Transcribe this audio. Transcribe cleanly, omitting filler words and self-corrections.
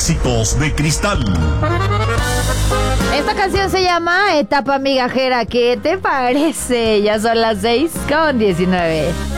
éxitos de Cristal. Esta canción se llama Etapa Migajera. ¿Qué te parece? Ya son las 6:19.